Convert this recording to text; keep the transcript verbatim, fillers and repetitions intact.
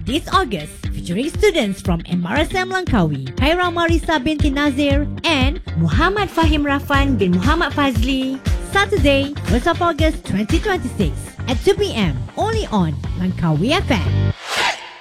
this August, featuring students from M R S M Langkawi, Khaira Marisa binti Nazir, and Muhammad Fahim Rafan bin Muhammad Fazli. Saturday, first of August twenty twenty-six at two p m only on Langkawi F M.